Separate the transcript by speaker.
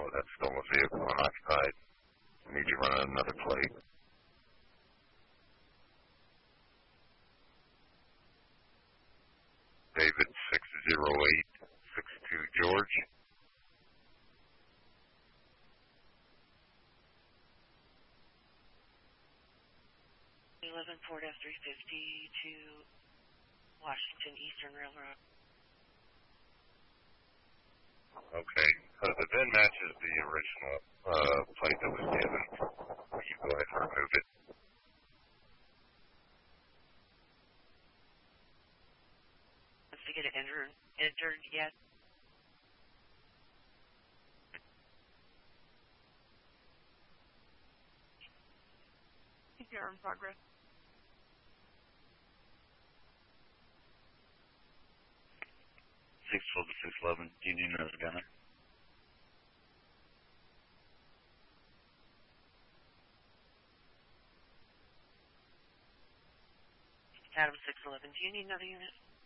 Speaker 1: that's stolen vehicle unoccupied. We need to run another plate. David 60862 George.
Speaker 2: 11 Ford F-350 to Washington Eastern Railroad.
Speaker 1: Okay. The VIN matches the original plate that was given. Will you go ahead and remove it?
Speaker 2: Let's get it entered yet.
Speaker 3: CPR in progress.
Speaker 4: 612 to 611. Do you need another gunner?
Speaker 2: Adam 611. Do you need another unit?